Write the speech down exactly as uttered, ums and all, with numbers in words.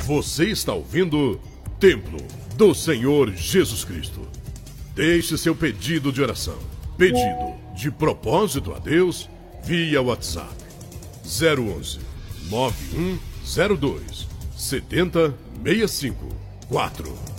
Você está ouvindo Templo do Senhor Jesus Cristo. Deixe seu pedido de oração, pedido de propósito a Deus via WhatsApp zero onze, nove um zero dois, sete zero seis cinco quatro.